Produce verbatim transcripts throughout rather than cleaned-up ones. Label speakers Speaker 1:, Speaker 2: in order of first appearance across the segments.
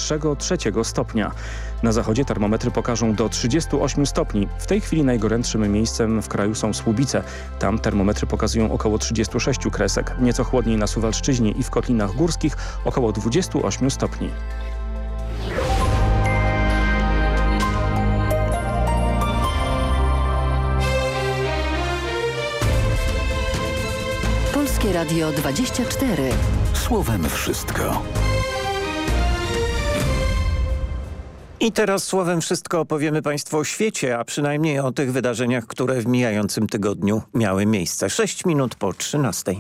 Speaker 1: najwyższego trzeciego stopnia. Na zachodzie termometry pokażą do trzydziestu ośmiu stopni. W tej chwili najgorętszym miejscem w kraju są Słubice. Tam termometry pokazują około trzydziestu sześciu kresek. Nieco chłodniej na Suwalszczyźnie i w Kotlinach Górskich około dwudziestu ośmiu stopni.
Speaker 2: Polskie Radio dwadzieścia cztery.
Speaker 3: Słowem wszystko.
Speaker 4: I teraz słowem wszystko opowiemy Państwu o świecie, a przynajmniej o tych wydarzeniach, które w mijającym tygodniu miały miejsce. Sześć minut po trzynastej.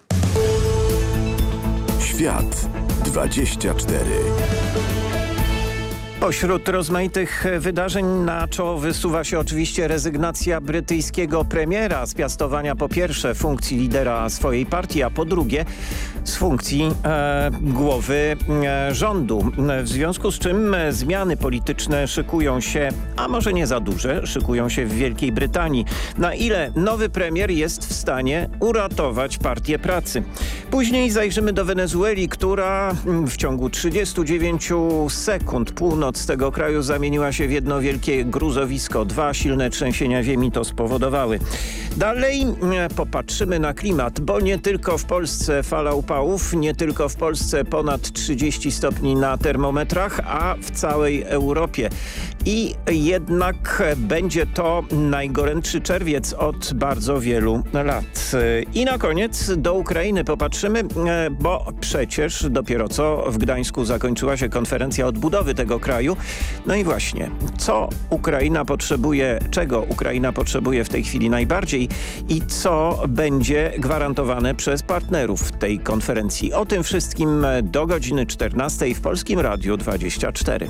Speaker 3: Świat dwadzieścia cztery.
Speaker 4: Pośród rozmaitych wydarzeń na czoło wysuwa się oczywiście rezygnacja brytyjskiego premiera z piastowania po pierwsze funkcji lidera swojej partii, a po drugie z funkcji e, głowy e, rządu. W związku z czym zmiany polityczne szykują się, a może nie za duże, szykują się w Wielkiej Brytanii. Na ile nowy premier jest w stanie uratować Partię Pracy? Później zajrzymy do Wenezueli, która w ciągu trzydziestu dziewięciu sekund północ z tego kraju zamieniła się w jedno wielkie gruzowisko. Dwa silne trzęsienia ziemi to spowodowały. Dalej popatrzymy na klimat, bo nie tylko w Polsce fala upałów, nie tylko w Polsce ponad trzydzieści stopni na termometrach, a w całej Europie. I jednak będzie to najgorętszy czerwiec od bardzo wielu lat. I na koniec do Ukrainy popatrzymy, bo przecież dopiero co w Gdańsku zakończyła się konferencja odbudowy tego kraju. No i właśnie, co Ukraina potrzebuje, czego Ukraina potrzebuje w tej chwili najbardziej i co będzie gwarantowane przez partnerów tej konferencji. O tym wszystkim do godziny czternastej w Polskim Radiu dwadzieścia cztery.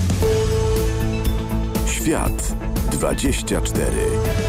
Speaker 3: Świat dwadzieścia cztery.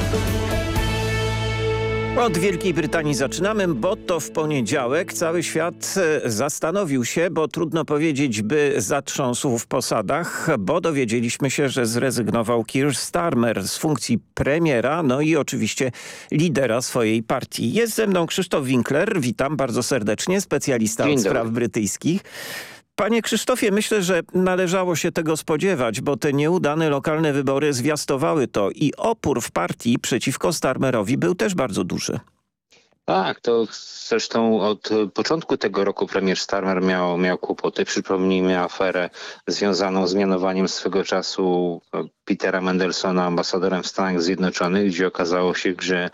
Speaker 4: Od Wielkiej Brytanii zaczynamy, bo to w poniedziałek cały świat zastanowił się, bo trudno powiedzieć, by zatrząsł w posadach, bo dowiedzieliśmy się, że zrezygnował Keir Starmer z funkcji premiera, no i oczywiście lidera swojej partii. Jest ze mną Krzysztof Winkler, witam bardzo serdecznie, specjalista od spraw brytyjskich. Panie Krzysztofie, myślę, że należało się tego spodziewać, bo te nieudane lokalne wybory zwiastowały to i opór w partii przeciwko Starmerowi był też bardzo duży.
Speaker 5: Tak, to zresztą od początku tego roku premier Starmer miał, miał kłopoty. Przypomnijmy aferę związaną z mianowaniem swego czasu Petera Mandelsona ambasadorem w Stanach Zjednoczonych, gdzie okazało się, że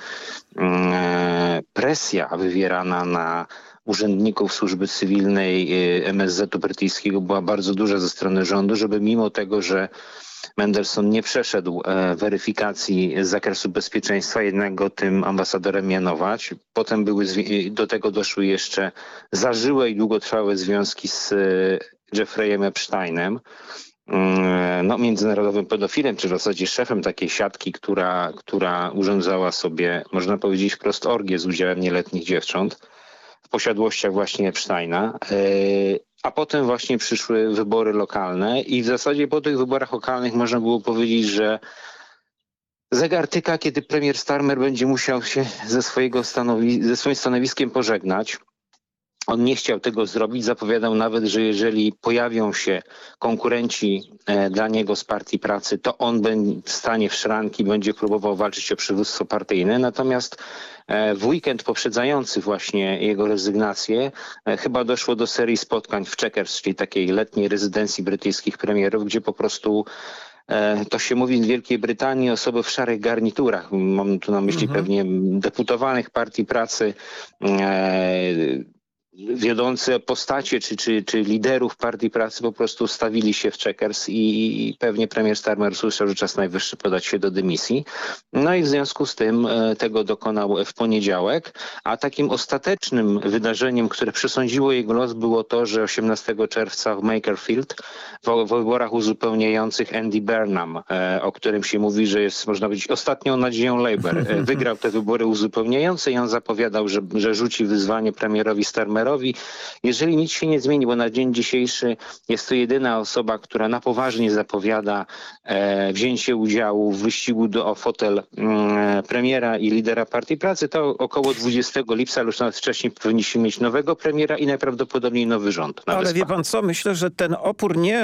Speaker 5: mm, presja wywierana na urzędników służby cywilnej M S Z-u brytyjskiego była bardzo duża ze strony rządu, żeby mimo tego, że Mandelson nie przeszedł e, weryfikacji z zakresu bezpieczeństwa, jednak go tym ambasadorem mianować. Potem były do tego doszły jeszcze zażyłe i długotrwałe związki z e, Jeffreyem Epsteinem, e, no, międzynarodowym pedofilem, czy w zasadzie szefem takiej siatki, która, która urządzała sobie, można powiedzieć wprost, orgię z udziałem nieletnich dziewcząt w posiadłościach właśnie Epsteina. A potem właśnie przyszły wybory lokalne i w zasadzie po tych wyborach lokalnych można było powiedzieć, że zegar tyka, kiedy premier Starmer będzie musiał się ze, swojego stanowi- ze swoim stanowiskiem pożegnać. On nie chciał tego zrobić, zapowiadał nawet, że jeżeli pojawią się konkurenci e, dla niego z Partii Pracy, to on będzie stanie w szranki, będzie próbował walczyć o przywództwo partyjne. Natomiast e, w weekend poprzedzający właśnie jego rezygnację e, chyba doszło do serii spotkań w Chequers, czyli takiej letniej rezydencji brytyjskich premierów, gdzie po prostu e, to się mówi w Wielkiej Brytanii, osoby w szarych garniturach, mam tu na myśli mhm. pewnie deputowanych Partii Pracy, e, wiodące postacie czy, czy, czy liderów Partii Pracy po prostu stawili się w Chequers i, i pewnie premier Starmer usłyszał, że czas najwyższy podać się do dymisji. No i w związku z tym e, tego dokonał w poniedziałek, a takim ostatecznym wydarzeniem, które przesądziło jego los, było to, że osiemnastego czerwca w Makerfield w, w wyborach uzupełniających Andy Burnham, e, o którym się mówi, że jest, można powiedzieć, ostatnią nadzieją Labour, e, wygrał te wybory uzupełniające i on zapowiadał, że, że rzuci wyzwanie premierowi Starmerowi. Jeżeli nic się nie zmieni, bo na dzień dzisiejszy jest to jedyna osoba, która na poważnie zapowiada e, wzięcie udziału w wyścigu do, o fotel e, premiera i lidera Partii Pracy, to około dwudziestego lipca, już nawet wcześniej powinniśmy mieć nowego premiera i najprawdopodobniej nowy rząd.
Speaker 4: Ale wie pan co, myślę, że ten opór nie